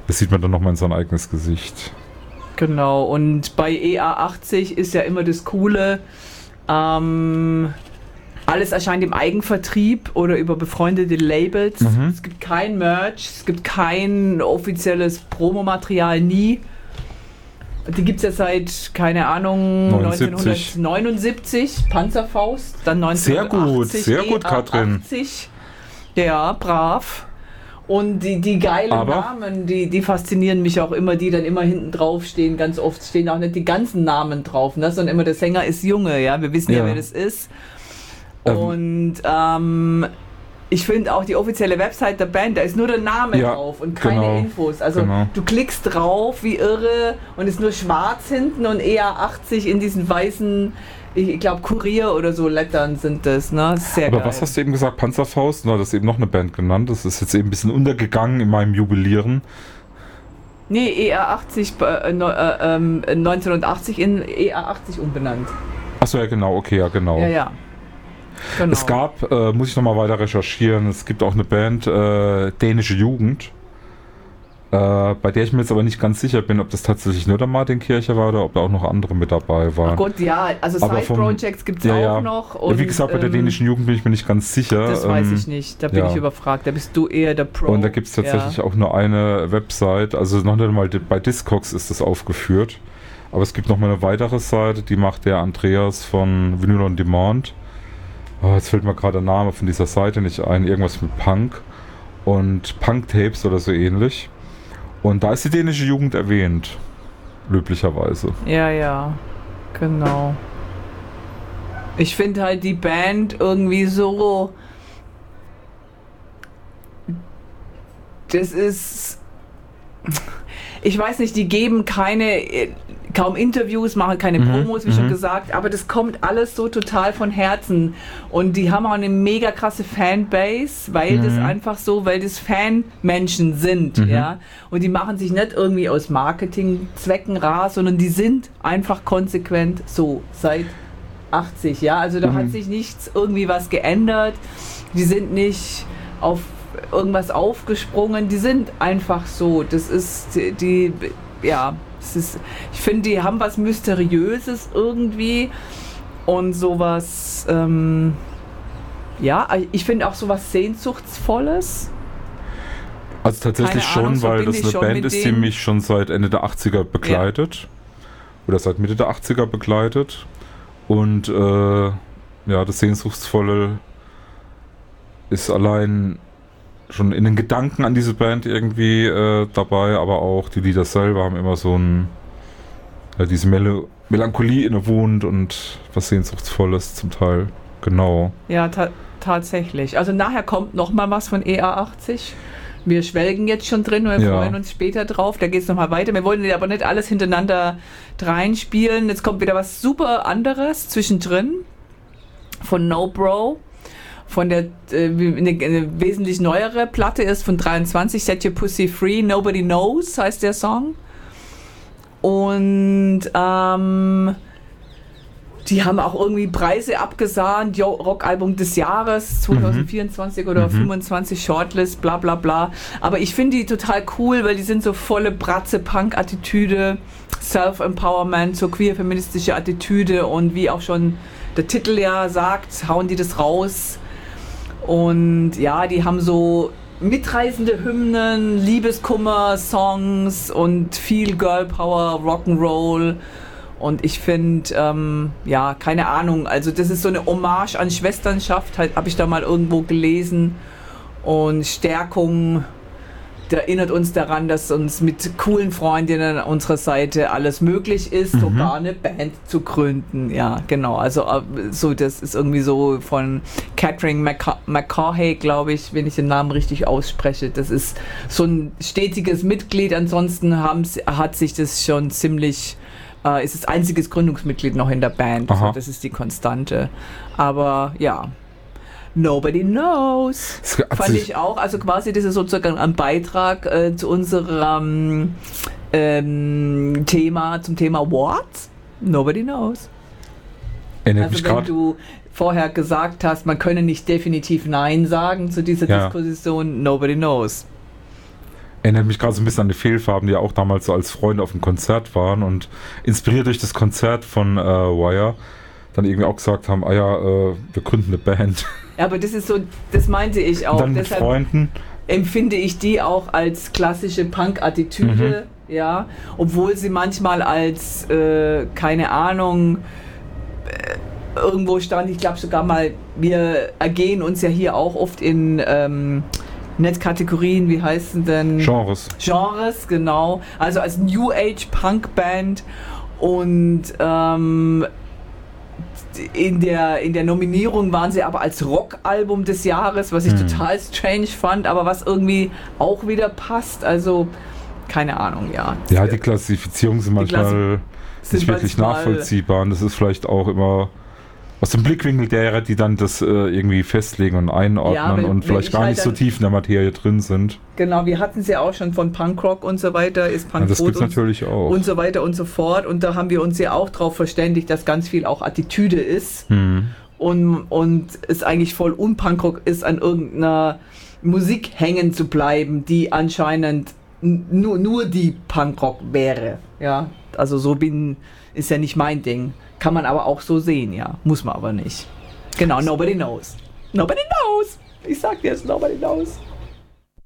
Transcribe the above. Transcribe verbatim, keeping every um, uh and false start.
Das sieht man dann nochmal in sein eigenes Gesicht. Genau, und bei E A achtzig ist ja immer das Coole, ähm, alles erscheint im Eigenvertrieb oder über befreundete Labels. Mhm. Es gibt kein Merch, es gibt kein offizielles Promomaterial, nie. Die gibt es ja seit, keine Ahnung, neunundsiebzig. neunzehnhundertneunundsiebzig, Panzerfaust, dann neunzehnhundertachtzig. Sehr gut, sehr gut, Katrin. achtzig. Ja, brav. Und die, die geilen Aber Namen, die, die faszinieren mich auch immer, die dann immer hinten drauf stehen. Ganz oft stehen auch nicht die ganzen Namen drauf, ne? Sondern immer der Sänger ist Junge, ja. Wir wissen ja, ja wer das ist. Ähm. Und ähm, ich finde auch die offizielle Website der Band, da ist nur der Name ja, drauf und keine genau, Infos. Also genau. Du klickst drauf wie irre und ist nur schwarz hinten und E A achtzig in diesen weißen, ich glaube Kurier oder so Lettern sind das, ne? Sehr Aber geil. Was hast du eben gesagt? Panzerfaust? Du hast eben noch eine Band genannt. Das ist jetzt eben ein bisschen untergegangen in meinem Jubilieren. Nee, E A achtzig, äh, äh, äh, neunzehnhundertachtzig in E A achtzig umbenannt. Achso, ja genau, okay, ja genau. Ja, ja. Genau. Es gab, äh, muss ich nochmal weiter recherchieren, es gibt auch eine Band, äh, Dänische Jugend, äh, bei der ich mir jetzt aber nicht ganz sicher bin, ob das tatsächlich nur der Martin Kircher war oder ob da auch noch andere mit dabei waren. Ach Gott, ja, also Side-Projects gibt es ja, auch ja. noch. Und, ja, wie gesagt, bei der Dänischen Jugend bin ich mir nicht ganz sicher. Das ähm, weiß ich nicht, da bin ja. ich überfragt, da bist du eher der Pro. Und da gibt es tatsächlich ja. auch nur eine Website, also noch nicht mal bei Discogs ist das aufgeführt, aber es gibt noch mal eine weitere Seite, die macht der Andreas von Vinyl on Demand. Oh, jetzt fällt mir gerade der Name von dieser Seite nicht ein. Irgendwas mit Punk und Punk-Tapes oder so ähnlich. Und da ist die dänische Jugend erwähnt. Löblicherweise. Ja, ja. Genau. Ich finde halt die Band irgendwie so... Das ist... Ich weiß nicht, die geben keine... kaum Interviews, machen keine mhm, Promos, wie mhm. schon gesagt, aber das kommt alles so total von Herzen und die haben auch eine mega krasse Fanbase, weil mhm. das einfach so, weil das Fanmenschen sind, mhm. ja, und die machen sich nicht irgendwie aus Marketingzwecken rar, sondern die sind einfach konsequent so, seit achtzig, ja, also da mhm. hat sich nichts irgendwie was geändert, die sind nicht auf irgendwas aufgesprungen, die sind einfach so, das ist die, ja, Ist, ich finde, die haben was Mysteriöses irgendwie und sowas, ähm, ja, ich finde auch sowas Sehnsuchtsvolles. Also tatsächlich Keine schon, Ahnung, so weil das eine Band ist, die mich schon seit Ende der achtziger begleitet. Ja. Oder seit Mitte der achtziger begleitet. Und äh, ja, das Sehnsuchtsvolle ist allein schon in den Gedanken an diese Band irgendwie äh, dabei, aber auch die Lieder selber haben immer so ein ja, diese Mel- Melancholie innewohnt und was Sehnsuchtsvolles zum Teil, genau. Ja, ta- tatsächlich. Also nachher kommt noch mal was von E A achtzig. Wir schwelgen jetzt schon drin und wir ja. freuen uns später drauf. Da geht es nochmal weiter. Wir wollen aber nicht alles hintereinander reinspielen. Jetzt kommt wieder was super anderes zwischendrin von No Bro. Von der äh, eine, eine wesentlich neuere Platte ist von dreiundzwanzig, Set Your Pussy Free, Nobody Knows heißt der Song. Und ähm, die haben auch irgendwie Preise abgesahnt, jo, Rockalbum des Jahres zwanzig vierundzwanzig mhm. oder mhm. fünfundzwanzig, Shortlist, bla bla bla. Aber ich finde die total cool, weil die sind so volle Bratze-Punk-Attitüde, Self-Empowerment, so queer-feministische Attitüde und wie auch schon der Titel ja sagt, hauen die das raus. Und ja, die haben so mitreißende Hymnen, Liebeskummer-Songs und viel Girl-Power, Rock'n'Roll. Und ich finde, ähm, ja, keine Ahnung, also das ist so eine Hommage an Schwesternschaft, halt, habe ich da mal irgendwo gelesen. Und Stärkung, das erinnert uns daran, dass uns mit coolen Freundinnen an unserer Seite alles möglich ist, mhm. sogar eine Band zu gründen. Ja, genau. Also so, das ist irgendwie so von Catherine McCa- McCaughey, glaube ich, wenn ich den Namen richtig ausspreche. Das ist so ein stetiges Mitglied. Ansonsten haben, hat sich das schon ziemlich... Äh, ist das einziges Gründungsmitglied noch in der Band. So, das ist die Konstante. Aber ja... Nobody knows. Fand ich auch. Also quasi das ist sozusagen ein Beitrag äh, zu unserem ähm, Thema, zum Thema What? Nobody knows. Erinnert also mich wenn grad. du vorher gesagt hast, man könne nicht definitiv Nein sagen zu dieser ja. Diskussion, nobody knows. Erinnert mich gerade so ein bisschen an die Fehlfarben, die ja auch damals so als Freunde auf dem Konzert waren und inspiriert durch das Konzert von äh, Wire dann irgendwie auch gesagt haben, ah ja, äh, wir gründen eine Band. Ja, aber das ist so, das meinte ich auch. Und dann mit Deshalb Freunden. Empfinde ich die auch als klassische Punk-Attitüde, mhm. ja, obwohl sie manchmal als, äh, keine Ahnung, äh, irgendwo stand, ich glaube sogar mal, wir ergehen uns ja hier auch oft in ähm, Netzkategorien, wie heißen denn? Genres. Genres, genau. Also als New Age Punk Band und ähm, in der, in der Nominierung waren sie aber als Rockalbum des Jahres, was ich hm. total strange fand, aber was irgendwie auch wieder passt. Also, keine Ahnung, ja. Ja, die Klassifizierungen sind manchmal Klassi- sind nicht wirklich nachvollziehbar und das ist vielleicht auch immer aus dem Blickwinkel derer, die dann das äh, irgendwie festlegen und einordnen ja, wenn, und vielleicht gar halt nicht so tief in der Materie drin sind. Genau, wir hatten es ja auch schon von Punkrock und so weiter, ist Punkrock ja, das gibt's und, natürlich auch. und so weiter und so fort. Und da haben wir uns ja auch drauf verständigt, dass ganz viel auch Attitüde ist hm. und, und es eigentlich voll unpunkrock ist, an irgendeiner Musik hängen zu bleiben, die anscheinend n- nur, nur die Punkrock wäre. Ja, also so bin, ist ja nicht mein Ding. Kann man aber auch so sehen, ja. Muss man aber nicht. Genau, nobody knows. Nobody knows. Ich sag dir es, nobody knows.